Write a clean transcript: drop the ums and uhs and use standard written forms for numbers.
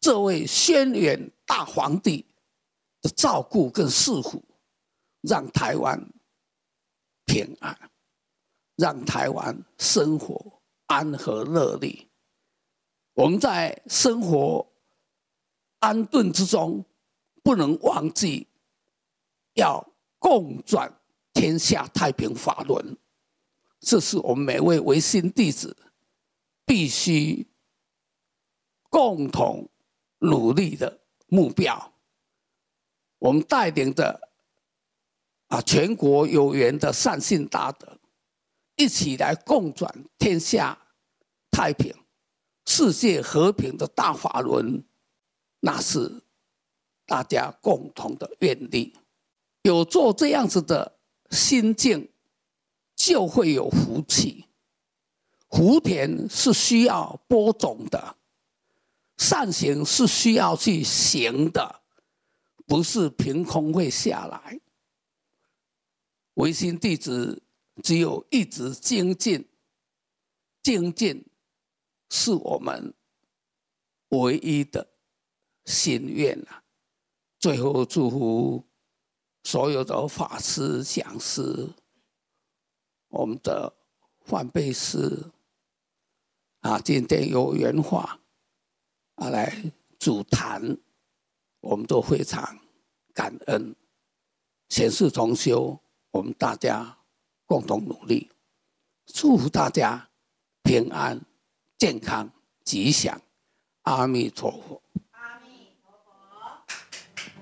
这位轩辕大皇帝的照顾跟赐福，让台湾平安，让台湾生活安和乐利。我们在生活安顿之中，不能忘记要共转天下太平法轮，这是我们每位维新弟子必须共同努力的目标。我们带领着全国有缘的善信大德，一起来共转天下太平、世界和平的大法轮，那是大家共同的愿力。有做这样子的心境，就会有福气。福田是需要播种的，善行是需要去行的，不是凭空会下来。维新弟子只有一直精进，精进是我们唯一的心愿啊！最后祝福所有的法师、讲师，我们的范贝师今天有缘话来主谈，我们都非常感恩。前世同修，我们大家共同努力，祝福大家平安、健康、吉祥。阿弥陀佛。